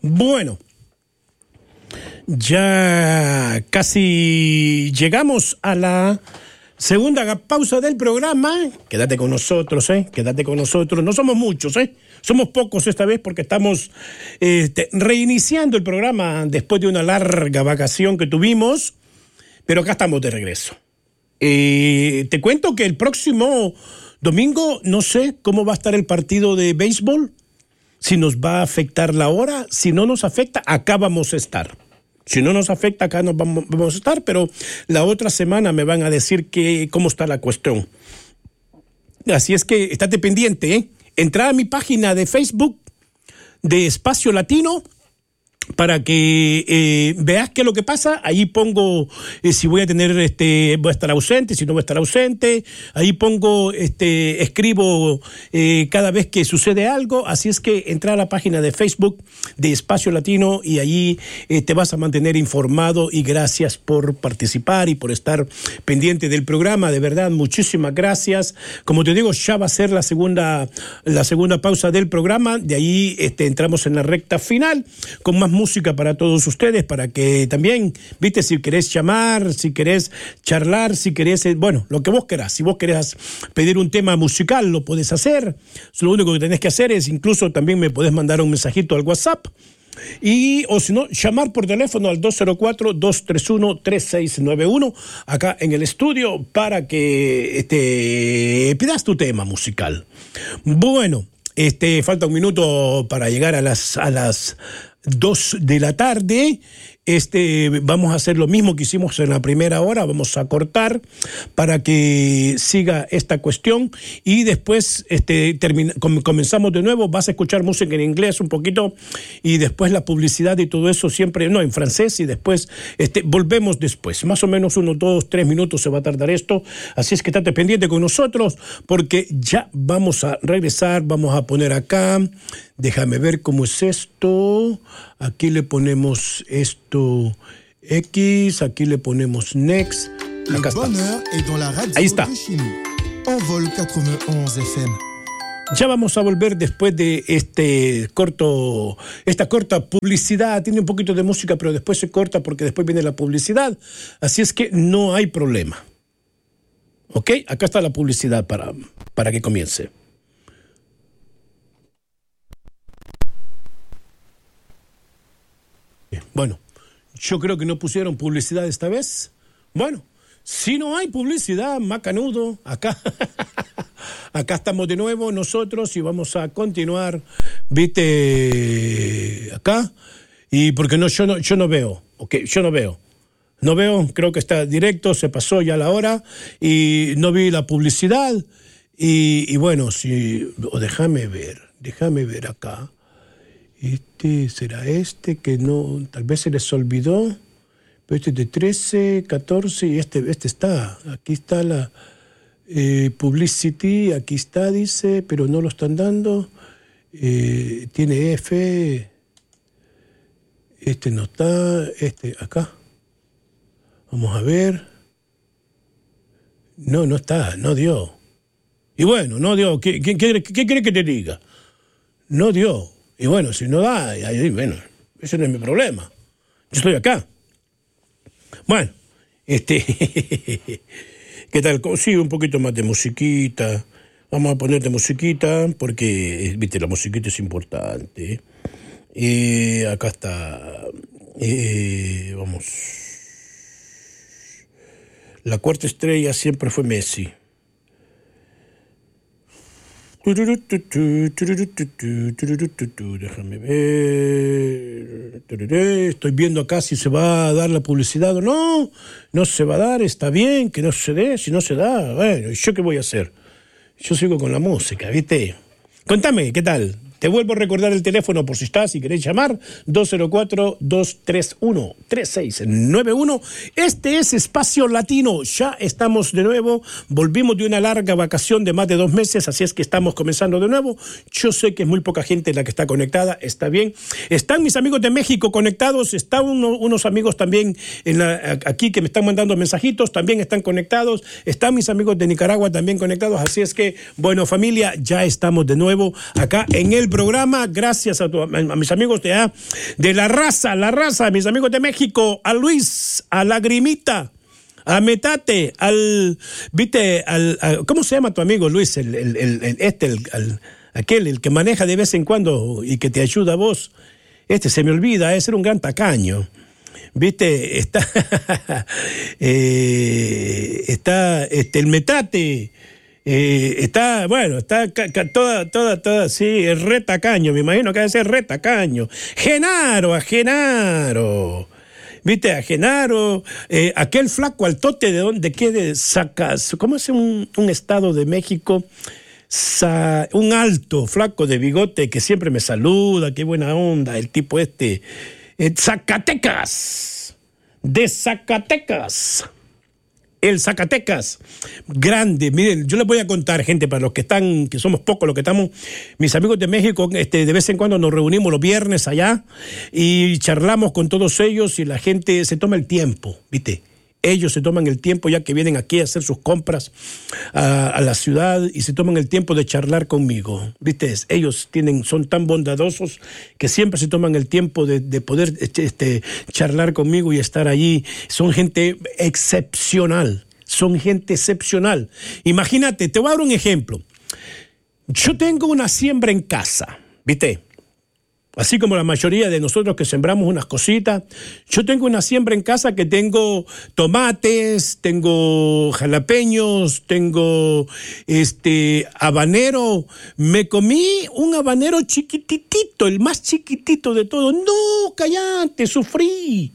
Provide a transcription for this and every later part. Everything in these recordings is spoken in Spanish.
Bueno, ya casi llegamos a la segunda pausa del programa. Quédate con nosotros, quédate con nosotros. No somos muchos, somos pocos esta vez porque estamos reiniciando el programa después de una larga vacación que tuvimos, pero acá estamos de regreso. Te cuento que el próximo domingo no sé cómo va a estar el partido de béisbol, si nos va a afectar la hora. Si no nos afecta, acá vamos a estar. Si no nos afecta, acá nos vamos a estar, pero la otra semana me van a decir cómo está la cuestión. Así es que estate pendiente, Entra a mi página de Facebook de Espacio Latino para que veas qué es lo que pasa. Ahí pongo si voy a tener voy a estar ausente, si no voy a estar ausente. Ahí pongo escribo cada vez que sucede algo. Así es que entra a la página de Facebook de Espacio Latino y allí te vas a mantener informado. Y gracias por participar y por estar pendiente del programa. De verdad, muchísimas gracias. Como te digo, ya va a ser la segunda pausa del programa. De ahí entramos en la recta final con más música para todos ustedes, para que también, viste, si querés llamar, si querés charlar, si querés, bueno, lo que vos querás. Si vos querés pedir un tema musical, lo podés hacer. Lo único que tenés que hacer es, incluso también me podés mandar un mensajito al WhatsApp. O si no, llamar por teléfono al 204-231-3691 acá en el estudio para que pidas tu tema musical. Bueno, falta un minuto para llegar a las 2 de la tarde. Vamos a hacer lo mismo que hicimos en la primera hora. Vamos a cortar para que siga esta cuestión y después comenzamos de nuevo. Vas a escuchar música en inglés un poquito y después la publicidad y todo eso siempre, no, en francés, y después volvemos después. Más o menos 1, 2, 3 minutos se va a tardar esto. Así es que estate pendiente con nosotros porque ya vamos a regresar. Vamos a poner acá, déjame ver cómo es esto. Aquí le ponemos esto X, aquí le ponemos Next. Acá está. Ahí está. Ya vamos a volver después de esta corta publicidad. Tiene un poquito de música, pero después se corta porque después viene la publicidad. Así es que no hay problema. ¿Ok? Acá está la publicidad para que comience. Bueno, yo creo que no pusieron publicidad esta vez. Bueno, si no hay publicidad, macanudo, acá estamos de nuevo nosotros y vamos a continuar, viste, acá. Y porque yo no veo, okay, yo no veo, creo que está directo, se pasó ya la hora y no vi la publicidad. Y bueno, déjame ver acá. Será que no, tal vez se les olvidó, pero este es de 13, 14 y este está, aquí está la publicity, aquí está, dice, pero no lo están dando, tiene F, no está, acá, vamos a ver, no está, no dio, y bueno, no dio, ¿qué quiere que te diga? No dio. Y bueno, si no da, bueno, ese no es mi problema. Yo estoy acá. Bueno, ¿qué tal? Sí, un poquito más de musiquita. Vamos a ponerte musiquita porque, viste, la musiquita es importante. Acá está. Vamos. La cuarta estrella siempre fue Messi. Déjame ver. Estoy viendo acá si se va a dar la publicidad o no. No se va a dar, está bien que no se dé. Si no se da, bueno, ¿yo qué voy a hacer? Yo sigo con la música, ¿viste? Contame, ¿qué tal? Te vuelvo a recordar el teléfono por si estás, si querés llamar, 204-231-3691. Este es Espacio Latino, ya estamos de nuevo, volvimos de una larga vacación de más de 2 meses, así es que estamos comenzando de nuevo. Yo sé que es muy poca gente la que está conectada, está bien. Están mis amigos de México conectados, están unos amigos también aquí que me están mandando mensajitos, también están conectados, están mis amigos de Nicaragua también conectados, así es que, bueno, familia, ya estamos de nuevo acá en el programa, gracias a mis amigos de la raza, a mis amigos de México, a Luis, a Lagrimita, a Metate, ¿cómo se llama tu amigo Luis? Aquel, el que maneja de vez en cuando y que te ayuda a vos. Se me olvida, es ser un gran tacaño. ¿Viste? Está el Metate. Está toda, sí, es re tacaño, me imagino que debe ser re tacaño. Genaro, ¿viste? A Genaro, aquel flaco altote de donde quede, sacas, ¿cómo es un estado de México? Un alto, flaco de bigote que siempre me saluda, qué buena onda, el tipo Zacatecas, de Zacatecas. El Zacatecas, grande. Miren, yo les voy a contar, gente, para los que están, que somos pocos los que estamos, mis amigos de México, de vez en cuando nos reunimos los viernes allá y charlamos con todos ellos y la gente se toma el tiempo, ¿viste? Ellos se toman el tiempo ya que vienen aquí a hacer sus compras a la ciudad y se toman el tiempo de charlar conmigo, ¿viste? Ellos son tan bondadosos que siempre se toman el tiempo de poder charlar conmigo y estar allí. Son gente excepcional, Imagínate, te voy a dar un ejemplo. Yo tengo una siembra en casa, ¿viste? Así como la mayoría de nosotros que sembramos unas cositas, yo tengo una siembra en casa que tengo tomates, tengo jalapeños, tengo habanero. Me comí un habanero chiquititito, el más chiquitito de todo. No, cállate, sufrí.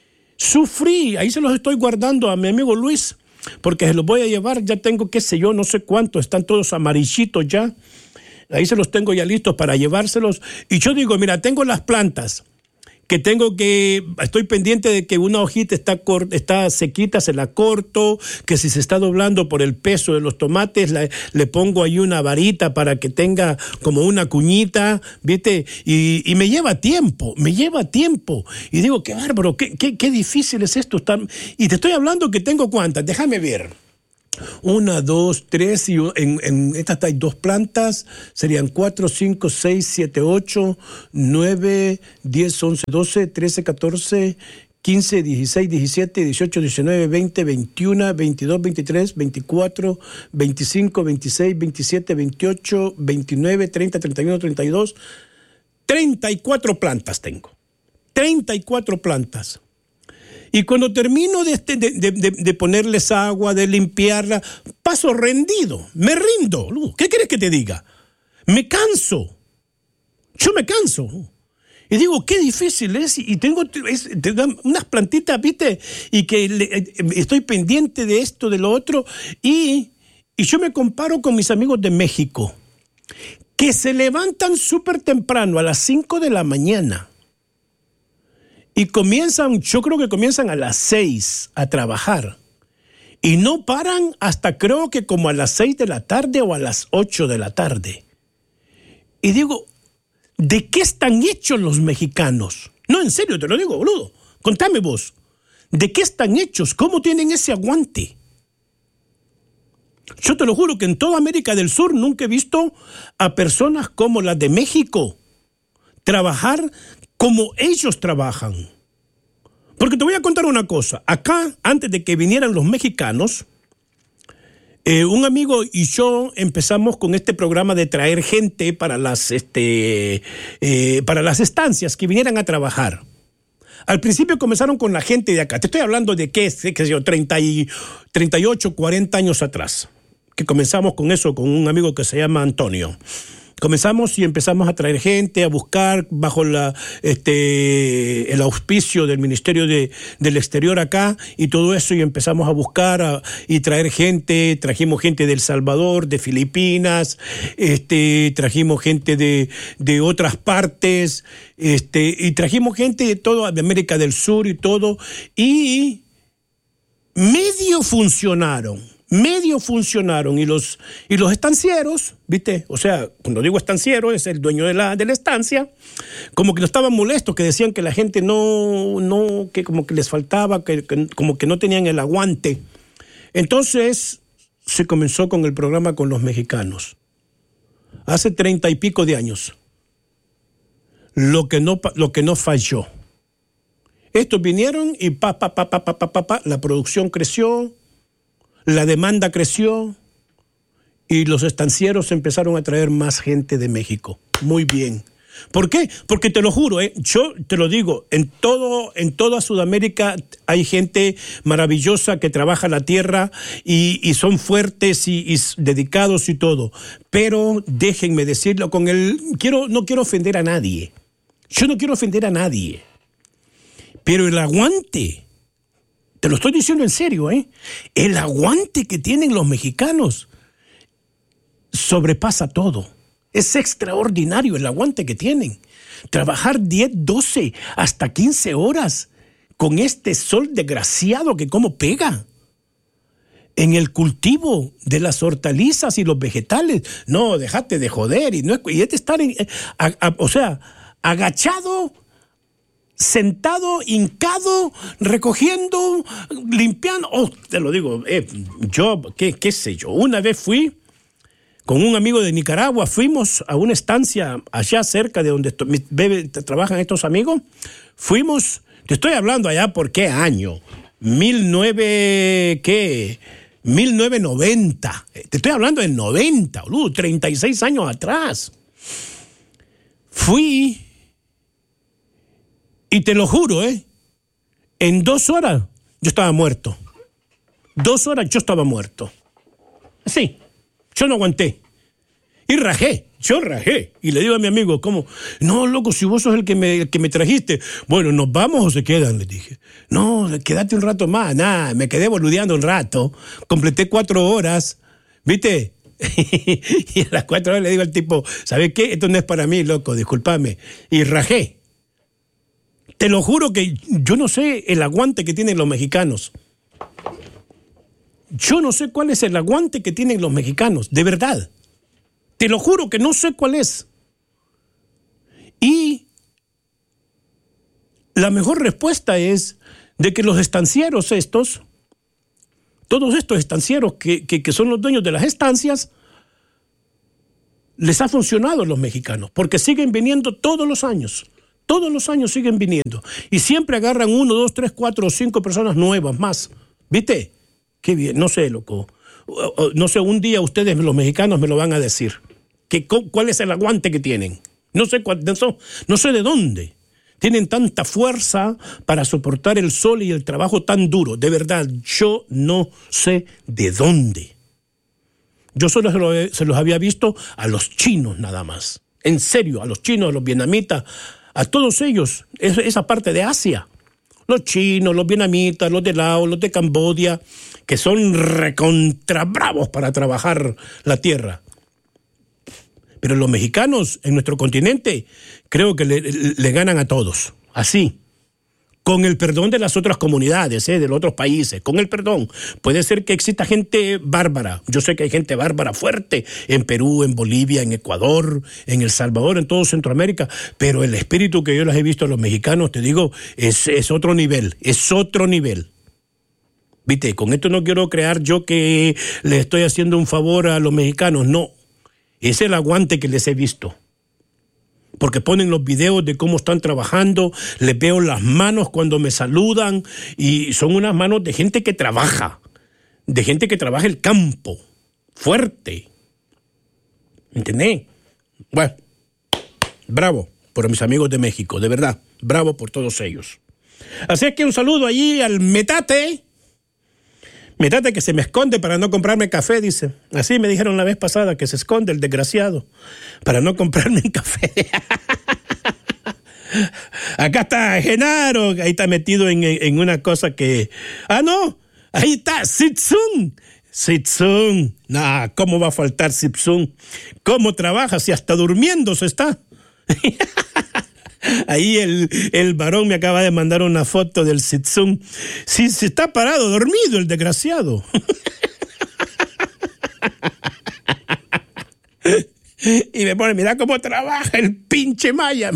Ahí se los estoy guardando a mi amigo Luis, porque se los voy a llevar, ya tengo qué sé yo, no sé cuánto, están todos amarillitos ya. Ahí se los tengo ya listos para llevárselos. Y yo digo, mira, tengo las plantas que estoy pendiente de que una hojita está sequita, se la corto, que si se está doblando por el peso de los tomates, le pongo ahí una varita para que tenga como una cuñita, ¿viste? Y me lleva tiempo. Y digo, qué bárbaro, qué difícil es esto. Y te estoy hablando que tengo ¿cuántas? Déjame ver. 1, 2, 3, y en estas hay 2 plantas, serían 4, 5, 6, 7, 8, 9, 10, 11, 12, 13, 14, 15, 16, 17, 18, 19, 20, 21, 22, 23, 24, 25, 26, 27, 28, 29, 30, 31, 32, 34 plantas tengo. 34 plantas. Y cuando termino de ponerles agua, de limpiarla, paso rendido, me rindo. ¿Qué quieres que te diga? Me canso. Yo me canso. Y digo, qué difícil es. Y tengo unas plantitas, ¿viste? Y que estoy pendiente de esto, de lo otro. Y yo me comparo con mis amigos de México, que se levantan súper temprano, a las 5 de la mañana. Y yo creo que comienzan a las 6 a trabajar. Y no paran hasta creo que como a las 6 de la tarde o a las 8 de la tarde. Y digo, ¿de qué están hechos los mexicanos? No, en serio, te lo digo, boludo. Contame vos. ¿De qué están hechos? ¿Cómo tienen ese aguante? Yo te lo juro que en toda América del Sur nunca he visto a personas como las de México trabajar como ellos trabajan. Porque te voy a contar una cosa. Acá, antes de que vinieran los mexicanos, un amigo y yo empezamos con este programa de traer gente para las estancias, que vinieran a trabajar. Al principio comenzaron con la gente de acá. Te estoy hablando de 38, 40 años atrás, que comenzamos con eso, con un amigo que se llama Antonio. Comenzamos y empezamos a traer gente, a buscar bajo el auspicio del Ministerio del Exterior acá y todo eso, y empezamos a buscar y traer gente. Trajimos gente de El Salvador, de Filipinas, trajimos gente de otras partes, y trajimos gente de todo, de América del Sur y todo, y medio funcionaron y los estancieros, ¿viste? O sea, cuando digo estanciero es el dueño de la estancia, como que no estaban molestos, que decían que la gente no, que como que les faltaba, que como que no tenían el aguante. Entonces se comenzó con el programa con los mexicanos, hace 30 y pico de años. lo que no falló. Estos vinieron y la producción creció, la demanda creció y los estancieros empezaron a traer más gente de México. Muy bien. ¿Por qué? Porque te lo juro, yo te lo digo, en toda Sudamérica hay gente maravillosa que trabaja la tierra y son fuertes y dedicados y todo. Pero déjenme decirlo no quiero ofender a nadie. Yo no quiero ofender a nadie. Pero el aguante, te lo estoy diciendo en serio, el aguante que tienen los mexicanos sobrepasa todo. Es extraordinario el aguante que tienen. Trabajar 10, 12, hasta 15 horas con este sol desgraciado que cómo pega. En el cultivo de las hortalizas y los vegetales. No, déjate de joder. Y es de estar, agachado, sentado, hincado, recogiendo, limpiando. Te lo digo, yo, qué sé yo, una vez fui con un amigo de Nicaragua, fuimos a una estancia allá cerca de donde trabajan estos amigos. Fuimos, te estoy hablando allá por qué año, 1990. Te estoy hablando del 90, 36 años atrás. Fui y te lo juro, en 2 horas yo estaba muerto. 2 horas yo estaba muerto. Sí. Yo no aguanté. Y yo rajé. Y le digo a mi amigo, ¿cómo? No, loco, si vos sos el que me trajiste. Bueno, ¿nos vamos o se quedan? Le dije. No, quédate un rato más. Nada, me quedé boludeando un rato. Completé 4 horas. ¿Viste? Y a las 4 horas le digo al tipo, ¿sabes qué? Esto no es para mí, loco, discúlpame. Y rajé. Te lo juro que yo no sé el aguante que tienen los mexicanos. Yo no sé cuál es el aguante que tienen los mexicanos, de verdad. Te lo juro que no sé cuál es. Y la mejor respuesta es de que los estancieros todos estos estancieros que son los dueños de las estancias, les ha funcionado a los mexicanos, porque siguen viniendo todos los años siguen viniendo. Y siempre agarran 1, 2, 3, 4 o 5 personas nuevas más. ¿Viste? Qué bien, no sé, loco. No sé, un día ustedes, los mexicanos, me lo van a decir. ¿Cuál es el aguante que tienen? No sé de dónde. Tienen tanta fuerza para soportar el sol y el trabajo tan duro. De verdad, yo no sé de dónde. Yo solo se los había visto a los chinos nada más. En serio, a los chinos, a los vietnamitas, a todos ellos, esa parte de Asia. Los chinos, los vietnamitas, los de Laos, los de Camboya, que son recontrabravos para trabajar la tierra. Pero los mexicanos en nuestro continente creo que le ganan a todos, así, con el perdón de las otras comunidades, de los otros países, con el perdón. Puede ser que exista gente bárbara, yo sé que hay gente bárbara fuerte en Perú, en Bolivia, en Ecuador, en El Salvador, en todo Centroamérica, pero el espíritu que yo les he visto a los mexicanos, te digo, es otro nivel, es otro nivel. Viste, con esto no quiero crear yo que le estoy haciendo un favor a los mexicanos, no. Es el aguante que les he visto. Porque ponen los videos de cómo están trabajando, les veo las manos cuando me saludan y son unas manos de gente que trabaja el campo, fuerte. ¿Entendés? Bueno, bravo por mis amigos de México, de verdad, bravo por todos ellos. Así que un saludo allí al Metate. Metate que se me esconde para no comprarme café, dice. Así me dijeron la vez pasada, que se esconde el desgraciado para no comprarme un café. Acá está Genaro, ahí está metido en una cosa que... ¡Ah, no! Ahí está, Sipsun. Nah, ¿cómo va a faltar Sipsun? ¿Cómo trabaja si hasta durmiendo se está? Ahí el varón me acaba de mandar una foto del Sipsun. Sí, se está parado, dormido el desgraciado. Y me pone, mira cómo trabaja el pinche Maya.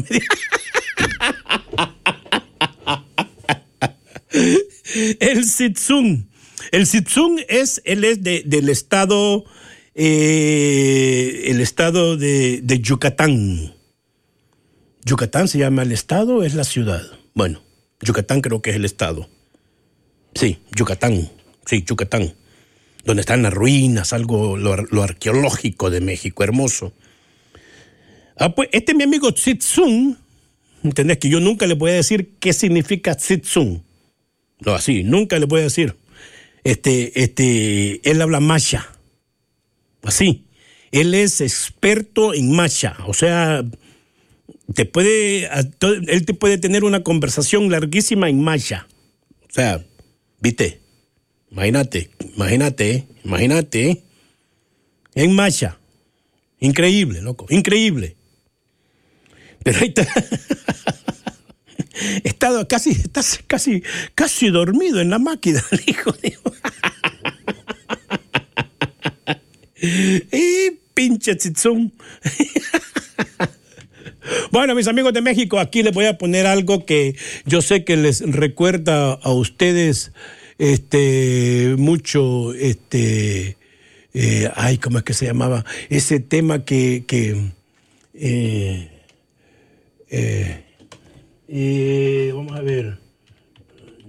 El Sipsun. El Sipsun es del estado, el estado de Yucatán. Yucatán se llama el estado o es la ciudad. Bueno, Yucatán creo que es el estado. Sí, Yucatán. Sí, Yucatán. Donde están las ruinas, algo, lo arqueológico de México, hermoso. Pues este es mi amigo Tsitzún. ¿Entendés? Que yo nunca le voy a decir qué significa Tsitzún. No, así, nunca le voy a decir. Él habla maya. Así. Él es experto en maya. O sea, él te puede tener una conversación larguísima en maya. O sea, ¿viste? Imagínate. En maya. Increíble, loco, increíble. Pero ahí está. He estado casi dormido en la máquina, hijo de... Pinche Tsitzún. Bueno, mis amigos de México, aquí les voy a poner algo que yo sé que les recuerda a ustedes mucho, ¿cómo es que se llamaba? Ese tema que